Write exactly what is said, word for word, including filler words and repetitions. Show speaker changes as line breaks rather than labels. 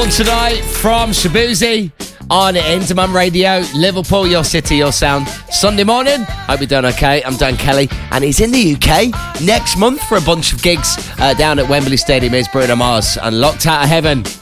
on tonight from Shabuzi on Intermum Radio. Liverpool, your city, your sound. Sunday morning, hope you're doing okay. I'm Dan Kelly, and he's in the U K next month for a bunch of gigs uh, down at Wembley Stadium. Here's Bruno Mars and Locked Out of Heaven.